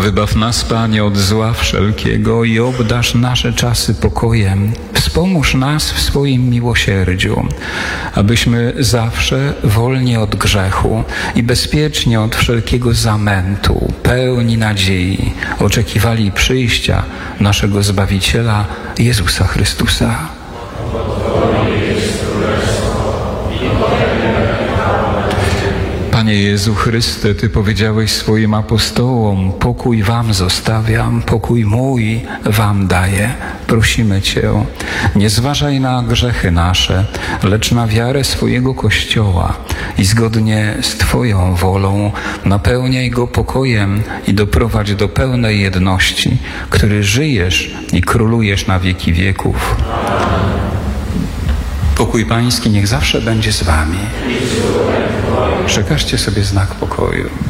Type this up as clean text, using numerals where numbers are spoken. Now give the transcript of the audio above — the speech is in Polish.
Wybaw nas, Panie, od zła wszelkiego i obdarz nasze czasy pokojem. Wspomóż nas w swoim miłosierdziu, abyśmy zawsze wolni od grzechu i bezpiecznie od wszelkiego zamętu, pełni nadziei, oczekiwali przyjścia naszego Zbawiciela Jezusa Chrystusa. Panie Jezu Chryste, Ty powiedziałeś swoim apostołom: pokój wam zostawiam, pokój mój wam daję. Prosimy Cię, nie zważaj na grzechy nasze, lecz na wiarę swojego Kościoła i zgodnie z Twoją wolą napełniaj go pokojem i doprowadź do pełnej jedności, który żyjesz i królujesz na wieki wieków. Pokój Pański niech zawsze będzie z Wami. Przekażcie sobie znak pokoju.